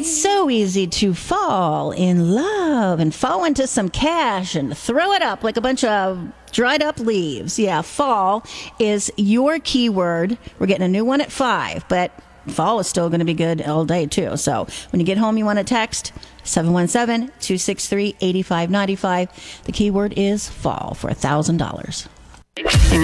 It's so easy to fall in love and fall into some cash and throw it up like a bunch of dried up leaves. Yeah, fall is your keyword. We're getting a new one at 5, but fall is still going to be good all day, too. So when you get home, you want to text 717-263-8595. The keyword is fall for $1,000.